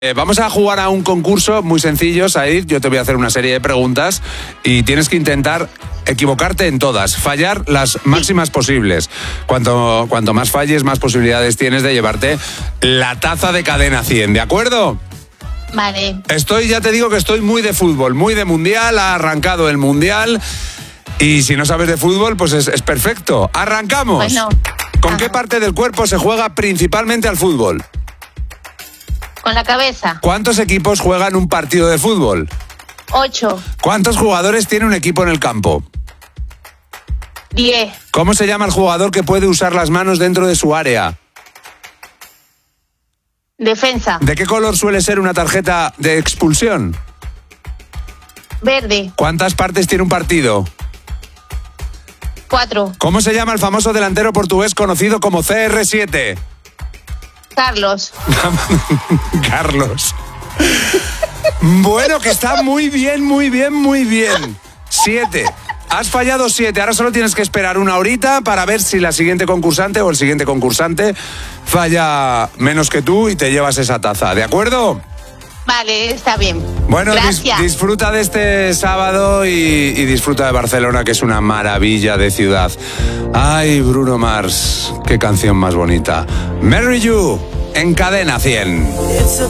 Vamos a jugar a un concurso muy sencillo, Said. Yo te voy a hacer una serie de preguntas y tienes que intentar equivocarte en todas, fallar las máximas posibles. Cuanto más falles, más posibilidades tienes de llevarte la taza de Cadena 100, ¿de acuerdo? Vale. Ya te digo que estoy muy de fútbol, muy de mundial, ha arrancado el mundial y si no sabes de fútbol, pues es perfecto. ¡Arrancamos! Bueno. ¿Con qué parte del cuerpo se juega principalmente al fútbol? Con la cabeza. ¿Cuántos equipos juegan un partido de fútbol? 8. ¿Cuántos jugadores tiene un equipo en el campo? 10. ¿Cómo se llama el jugador que puede usar las manos dentro de su área? Defensa. ¿De qué color suele ser una tarjeta de expulsión? Verde. ¿Cuántas partes tiene un partido? 4. ¿Cómo se llama el famoso delantero portugués conocido como CR7? Carlos. Carlos. Bueno, que está muy bien, muy bien, muy bien. 7. Has fallado 7. Ahora solo tienes que esperar una horita para ver si la siguiente concursante o el siguiente concursante falla menos que tú y te llevas esa taza. ¿De acuerdo? Vale, está bien. Bueno, gracias. Disfruta de este sábado y disfruta de Barcelona, que es una maravilla de ciudad. Ay, Bruno Mars, qué canción más bonita. Marry You, en Cadena 100.